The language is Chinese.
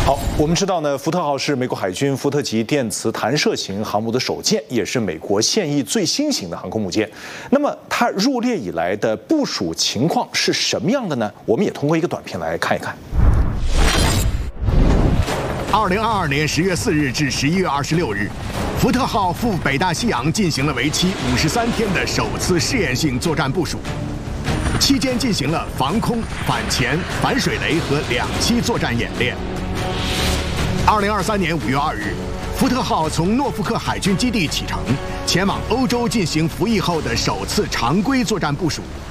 好，我们知道呢，福特号是美国海军福特级电磁弹射型航母的首舰，也是美国现役最新型的航空母舰。那么它入列以来的部署情况是什么样的呢？我们也通过一个短片来看一看。 2022年10月4日至11月26日，福特号赴北大西洋进行了为期53天的首次试验性作战部署，期间进行了防空、反潜、反水雷和2栖作战演练。2023年5月2日，福特号从诺福克海军基地启程，前往欧洲进行服役后的首次常规作战部署。